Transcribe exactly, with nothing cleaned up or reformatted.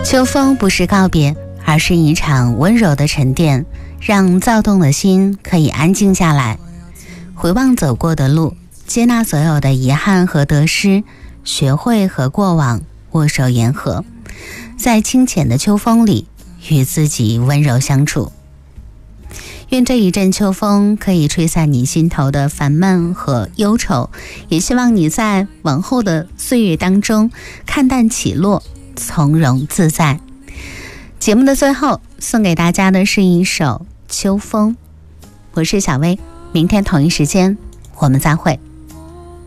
秋风不是告别，而是一场温柔的沉淀，让躁动的心可以安静下来，回望走过的路，接纳所有的遗憾和得失，学会和过往握手言和，在清浅的秋风里与自己温柔相处。愿这一阵秋风可以吹散你心头的烦闷和忧愁，也希望你在往后的岁月当中看淡起落，从容自在。节目的最后送给大家的是一首秋风。我是小薇，明天同一时间我们再会。